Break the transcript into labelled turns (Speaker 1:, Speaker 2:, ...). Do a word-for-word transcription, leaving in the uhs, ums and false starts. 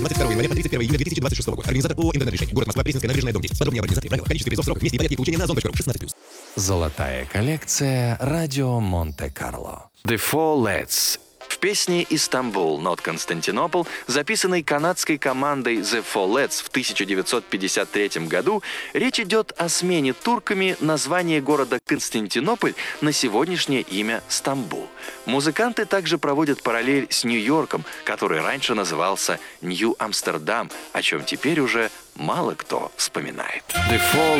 Speaker 1: двадцать второго января по тридцать первое июля две тысячи двадцать шестого года. Организатор ООО «Интернет-решение». Город Москва, Пресненская набережная, дом десять. Подробнее об организации, правила, количестве призов, сроках, месте и порядке получения на озон точка ру. шестнадцать плюс.
Speaker 2: Золотая коллекция «Радио Монте-Карло». The Four Lads. В песне «Истанбул, not Константинополь», записанной канадской командой The Four Lads в тысяча девятьсот пятьдесят третьем году, речь идет о смене турками названия города Константинополь на сегодняшнее имя Стамбул. Музыканты также проводят параллель с Нью-Йорком, который раньше назывался Нью-Амстердам, о чем теперь уже мало кто вспоминает. The Four